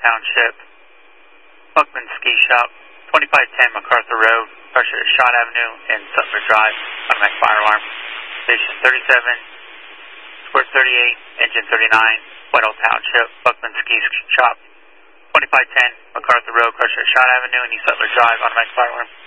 Township, Buckman Ski Shop, 2510 MacArthur Road, pressure at Shot Avenue and Sutler Drive, automatic fire alarm. Station 37, Square 38, Engine 39, Whitehall Township, Buckman Ski Shop, 2510 MacArthur Road, pressure at Shot Avenue and East Sutler Drive, automatic fire alarm.